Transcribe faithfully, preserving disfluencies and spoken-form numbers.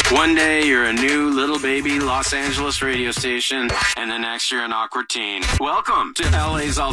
One day you're a new little baby Los Angeles radio station, and the next you're an awkward teen. Welcome to L A's